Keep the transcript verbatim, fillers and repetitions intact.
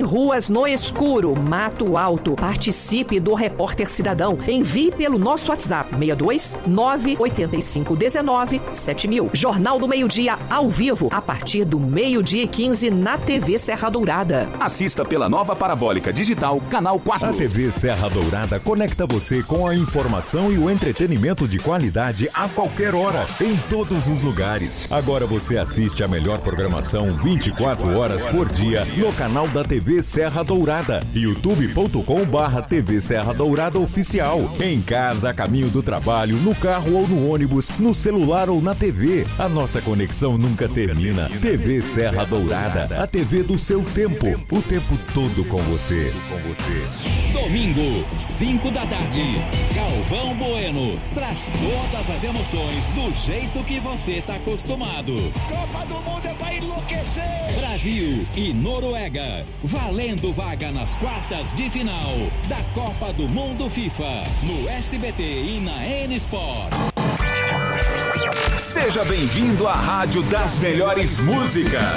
ruas no escuro, mato alto. Participe do Repórter Cidadão. Envie pelo nosso WhatsApp seis dois nove oito cinco um nove sete mil. Jornal do Meio-Dia ao vivo, a partir do meio-dia e quinze na T V Serra Dourada. Assista pela nova parabólica digital, canal quatro. A T V Serra Dourada conecta você com a informação e o entretenimento de qualidade a qualquer hora, em todos os lugares. Agora você assiste a melhor programação vinte e quatro horas por dia no canal da T V Serra Dourada, youtube ponto com barra T V Serra Dourada Oficial. Em casa, a caminho do trabalho, no carro ou no ônibus, no celular ou na T V. A nossa conexão nunca termina. T V Serra Dourada, a T V do seu tempo, o tempo todo com você. Com você. Domingo, cinco da tarde, Galvão Bueno traz todas as emoções do jeito que você tá acostumado. Copa do Mundo é pra enlouquecer! Brasil e Noruega, valendo vaga nas quartas de final da Copa do Mundo FIFA, no S B T e na N Sports. Seja bem-vindo à Rádio das Melhores Músicas.